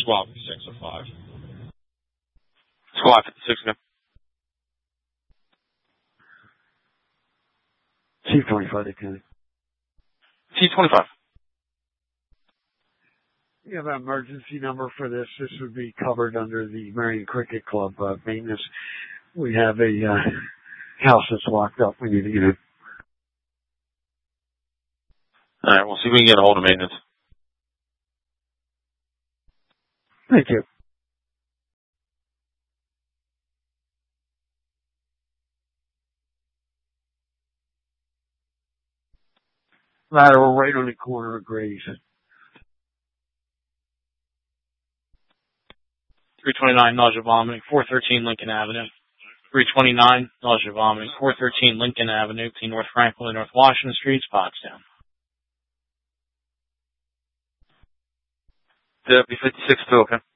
Squad 605. Squad 56, again. Chief 25, County. Chief 25. You have an emergency number for this. This would be covered under the Marion Cricket Club maintenance. We have a house that's locked up. We need to get in. All right, we'll see if we can get a hold of maintenance. Thank you. Lateral right on the corner of Grays. 329, nausea, vomiting, 413 Lincoln Avenue. 329, nausea, vomiting, 413 Lincoln Avenue, between North Franklin and North Washington Streets, Pottstown. Deputy 56, still okay.